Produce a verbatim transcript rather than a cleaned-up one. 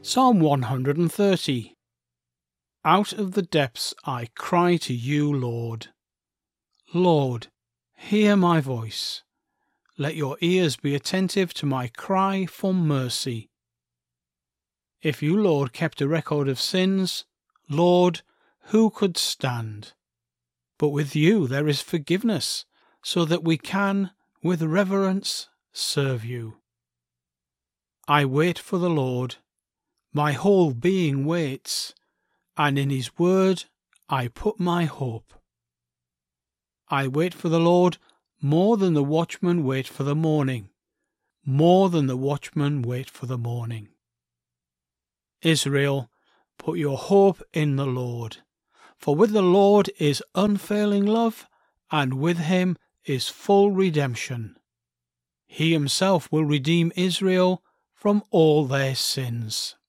Psalm one hundred thirty. Out of the depths I cry to you, Lord. Lord, hear my voice. Let your ears be attentive to my cry for mercy. If you, Lord, kept a record of sins, Lord, who could stand? But with you there is forgiveness, so that we can, with reverence, serve you. I wait for the Lord. My whole being waits, and in his word I put my hope. I wait for the Lord more than the watchmen wait for the morning, more than the watchmen wait for the morning. Israel, put your hope in the Lord, for with the Lord is unfailing love, and with him is full redemption. He himself will redeem Israel from all their sins.